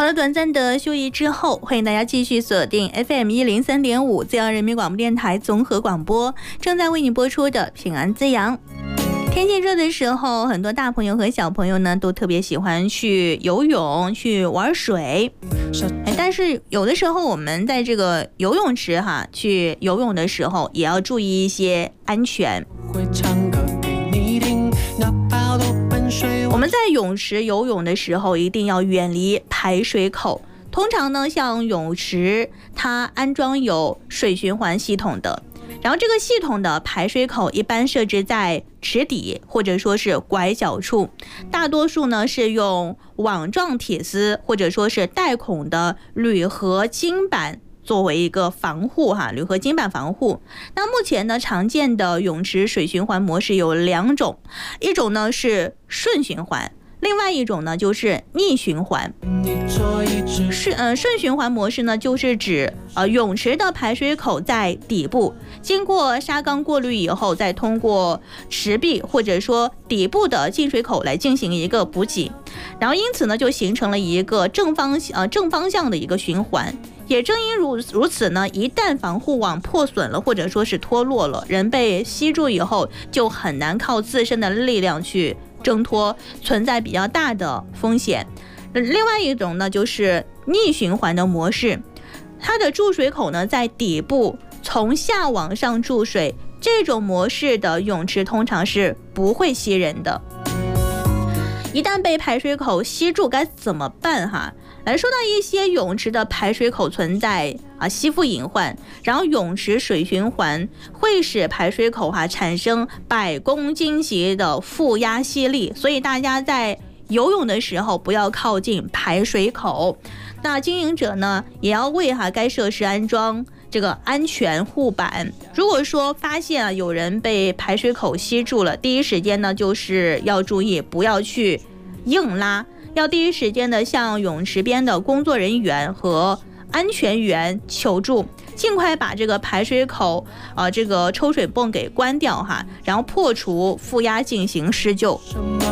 好了，短暂的休息之后，欢迎大家继续锁定 FM103.5 自由人民广播电台综合广播，正在为你播出的平安滋养。天气热的时候，很多大朋友和小朋友呢都特别喜欢去游泳、去玩水。但是有的时候我们在这个游泳池去游泳的时候，也要注意一些安全。我们在泳池游泳的时候，一定要远离排水口。通常呢，像泳池它安装有水循环系统的，然后这个系统的排水口一般设置在池底或者说是拐角处，大多数呢是用网状铁丝或者说是带孔的铝合金板作为一个防护铝合金板防护。那目前呢，常见的泳池水循环模式有2种，一种呢是顺循环，另外一种呢就是逆循环。顺循环模式呢，就是指泳池的排水口在底部，经过砂钢过滤以后，再通过池壁或者说底部的进水口来进行一个补给，然后因此呢，就形成了一个正方向的一个循环。也正因如此呢，一旦防护网破损了或者说是脱落了，人被吸住以后，就很难靠自身的力量去挣脱，存在比较大的风险。另外一种呢，就是逆循环的模式，它的注水口呢在底部，从下往上注水。这种模式的泳池通常是不会吸人的。一旦被排水口吸住该怎么办来说到一些泳池的排水口存在吸附隐患，然后泳池水循环会使排水口产生100公斤级的负压吸力，所以大家在游泳的时候不要靠近排水口。那经营者呢，也要为该设施安装这个安全护板。如果说发现有人被排水口吸住了，第一时间呢就是要注意不要去硬拉，要第一时间的向泳池边的工作人员和安全员求助，尽快把这个排水口这个抽水泵给关掉然后破除负压进行施救。